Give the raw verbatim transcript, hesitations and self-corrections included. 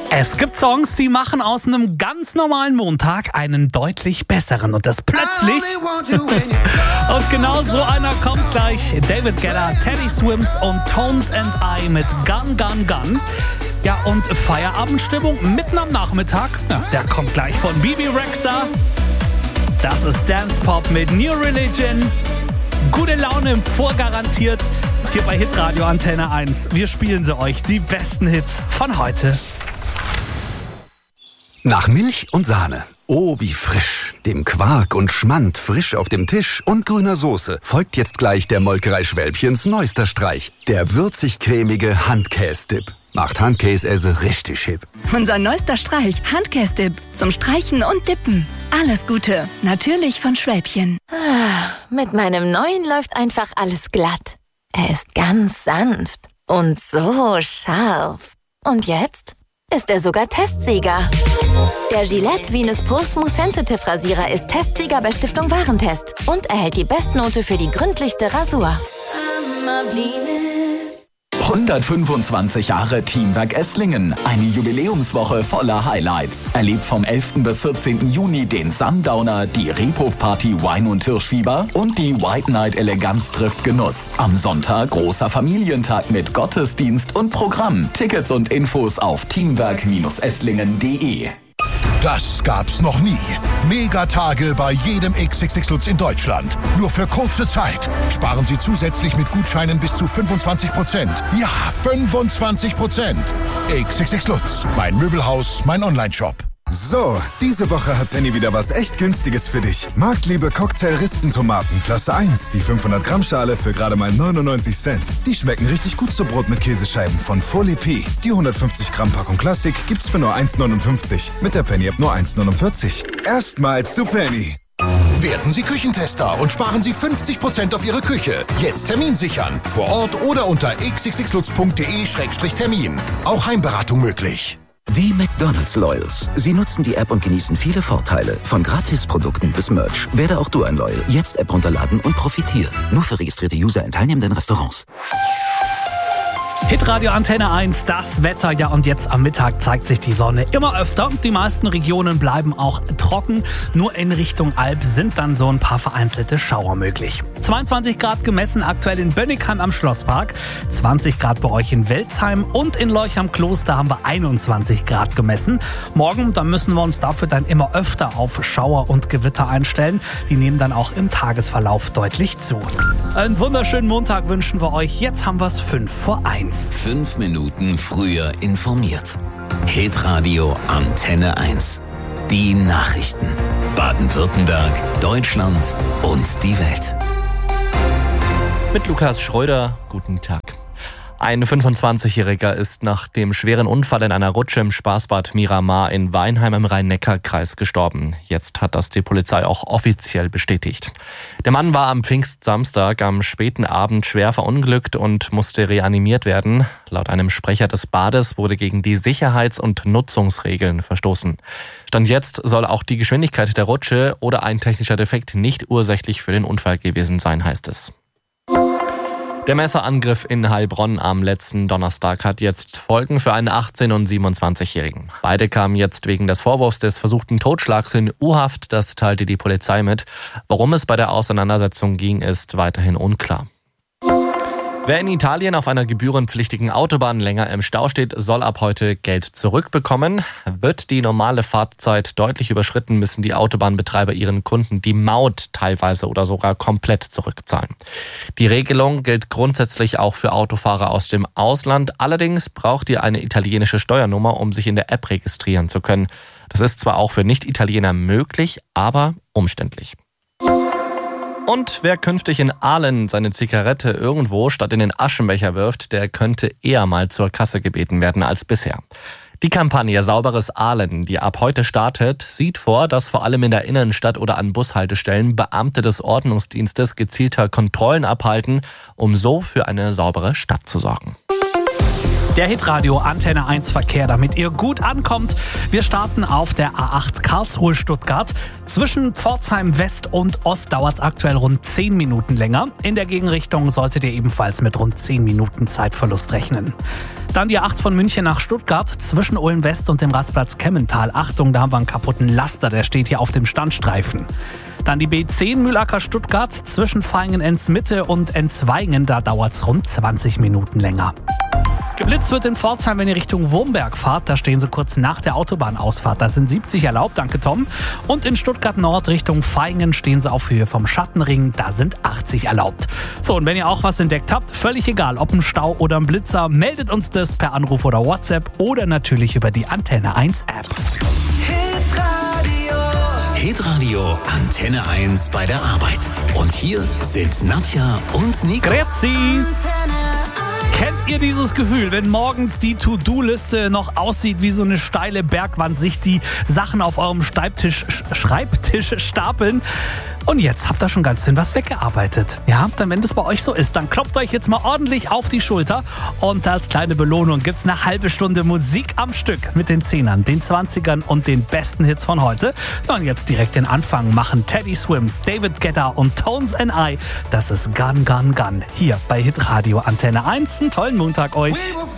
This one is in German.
Es gibt Songs, die machen aus einem ganz normalen Montag einen deutlich besseren und das plötzlich. Und genau so einer kommt gleich. David Guetta, Teddy Swims und Tones and I mit Gun, Gun, Gun. Ja, und Feierabendstimmung mitten am Nachmittag, ja, der kommt gleich von Bebe Rexha. Das ist Dance Pop mit New Religion. Gute Laune im Vorgarantiert hier bei Hitradio Antenne eins. Wir spielen sie euch, die besten Hits von heute. Nach Milch und Sahne. Oh, wie frisch. Dem Quark und Schmand frisch auf dem Tisch und grüner Soße folgt jetzt gleich der Molkerei Schwälbchens neuester Streich. Der würzig-cremige Handkäse-Dip. Macht Handkäse richtig hip. Unser neuester Streich, Handkäse-Dip. Zum Streichen und Dippen. Alles Gute. Natürlich von Schwälbchen. Ah, mit meinem neuen läuft einfach alles glatt. Er ist ganz sanft und so scharf. Und jetzt ist er sogar Testsieger. Der Gillette Venus Pro Smooth Sensitive Rasierer ist Testsieger bei Stiftung Warentest und erhält die Bestnote für die gründlichste Rasur. hundertfünfundzwanzig Jahre Teamwerk Esslingen. Eine Jubiläumswoche voller Highlights. Erlebt vom elften bis vierzehnten Juni den Sundowner, die Rebhof-Party Wein und Hirschfieber und die White Night Eleganz trifft Genuss. Am Sonntag großer Familientag mit Gottesdienst und Programm. Tickets und Infos auf teamwerk esslingen punkt de. Das gab's noch nie. Megatage bei jedem X X X Lutz in Deutschland. Nur für kurze Zeit. Sparen Sie zusätzlich mit Gutscheinen bis zu fünfundzwanzig Prozent. Ja, fünfundzwanzig Prozent. X X X Lutz. Mein Möbelhaus, mein Onlineshop. So, diese Woche hat Penny wieder was echt Günstiges für dich. Marktliebe Cocktail-Rispentomaten, Klasse eins, die fünfhundert Gramm Schale für gerade mal neunundneunzig Cent. Die schmecken richtig gut zu Brot mit Käsescheiben von Folie P. Die hundertfünfzig Gramm Packung Klassik gibt's für nur eins neunundfünfzig. Mit der Penny-App nur eins neunundvierzig. Erstmals zu Penny. Werden Sie Küchentester und sparen Sie fünfzig Prozent auf Ihre Küche. Jetzt Termin sichern. Vor Ort oder unter x x x lutz punkt de Schrägstrich Termin. Auch Heimberatung möglich. Die McDonald's Loyals. Sie nutzen die App und genießen viele Vorteile. Von Gratisprodukten bis Merch. Werde auch du ein Loyal. Jetzt App runterladen und profitieren. Nur für registrierte User in teilnehmenden Restaurants. Hitradio Antenne eins, das Wetter, ja, und jetzt am Mittag zeigt sich die Sonne immer öfter. Die meisten Regionen bleiben auch trocken. Nur in Richtung Alp sind dann so ein paar vereinzelte Schauer möglich. zweiundzwanzig Grad gemessen aktuell in Bönnigheim am Schlosspark, zwanzig Grad bei euch in Welzheim und in Leuch am Kloster haben wir einundzwanzig Grad gemessen. Morgen, da müssen wir uns dafür dann immer öfter auf Schauer und Gewitter einstellen. Die nehmen dann auch im Tagesverlauf deutlich zu. Einen wunderschönen Montag wünschen wir euch. Jetzt haben wir es fünf vor eins. Fünf Minuten früher informiert. Hitradio Antenne eins. Die Nachrichten. Baden-Württemberg, Deutschland und die Welt. Mit Lukas Schröder, guten Tag. Ein fünfundzwanzigjähriger ist nach dem schweren Unfall in einer Rutsche im Spaßbad Miramar in Weinheim im Rhein-Neckar-Kreis gestorben. Jetzt hat das die Polizei auch offiziell bestätigt. Der Mann war am Pfingstsamstag am späten Abend schwer verunglückt und musste reanimiert werden. Laut einem Sprecher des Bades wurde gegen die Sicherheits- und Nutzungsregeln verstoßen. Stand jetzt soll auch die Geschwindigkeit der Rutsche oder ein technischer Defekt nicht ursächlich für den Unfall gewesen sein, heißt es. Der Messerangriff in Heilbronn am letzten Donnerstag hat jetzt Folgen für einen achtzehn- und siebenundzwanzigjährigen. Beide kamen jetzt wegen des Vorwurfs des versuchten Totschlags in U-Haft, das teilte die Polizei mit. Warum es bei der Auseinandersetzung ging, ist weiterhin unklar. Wer in Italien auf einer gebührenpflichtigen Autobahn länger im Stau steht, soll ab heute Geld zurückbekommen. Wird die normale Fahrzeit deutlich überschritten, müssen die Autobahnbetreiber ihren Kunden die Maut teilweise oder sogar komplett zurückzahlen. Die Regelung gilt grundsätzlich auch für Autofahrer aus dem Ausland. Allerdings braucht ihr eine italienische Steuernummer, um sich in der App registrieren zu können. Das ist zwar auch für Nicht-Italiener möglich, aber umständlich. Und wer künftig in Aalen seine Zigarette irgendwo statt in den Aschenbecher wirft, der könnte eher mal zur Kasse gebeten werden als bisher. Die Kampagne Sauberes Aalen, die ab heute startet, sieht vor, dass vor allem in der Innenstadt oder an Bushaltestellen Beamte des Ordnungsdienstes gezielter Kontrollen abhalten, um so für eine saubere Stadt zu sorgen. Der Hitradio Antenne eins Verkehr, damit ihr gut ankommt. Wir starten auf der A acht Karlsruhe-Stuttgart. Zwischen Pforzheim West und Ost dauert es aktuell rund zehn Minuten länger. In der Gegenrichtung solltet ihr ebenfalls mit rund zehn Minuten Zeitverlust rechnen. Dann die acht von München nach Stuttgart zwischen Ulm West und dem Rastplatz Kemmental. Achtung, da haben wir einen kaputten Laster, der steht hier auf dem Standstreifen. Dann die B zehn Mühlacker Stuttgart zwischen Vaihingen-Ensmitte und Enzweingen. Da dauert es rund zwanzig Minuten länger. Geblitzt wird in Pforzheim, wenn ihr Richtung Wurmberg fahrt. Da stehen sie kurz nach der Autobahnausfahrt. Da sind siebzig erlaubt, danke Tom. Und in Stuttgart Nord Richtung Vaihingen stehen sie auf Höhe vom Schattenring. Da sind achtzig erlaubt. So, und wenn ihr auch was entdeckt habt, völlig egal, ob ein Stau oder ein Blitzer, meldet uns das per Anruf oder WhatsApp oder natürlich über die Antenne eins App. Hitradio Antenne eins bei der Arbeit. Und hier sind Nadja und Nico. Grüezi! Kennt ihr dieses Gefühl, wenn morgens die To-Do-Liste noch aussieht wie so eine steile Bergwand, sich die Sachen auf eurem Schreibtisch, Schreibtisch stapeln? Und jetzt habt ihr schon ganz schön was weggearbeitet. Ja, dann wenn das bei euch so ist, dann klopft euch jetzt mal ordentlich auf die Schulter. Und als kleine Belohnung gibt's eine halbe Stunde Musik am Stück mit den Zehnern, den Zwanzigern und den besten Hits von heute. Ja, und jetzt direkt den Anfang machen Teddy Swims, David Guetta und Tones and I. Das ist Gun, Gun, Gun. Hier bei Hitradio Antenne eins. Einen tollen Montag euch.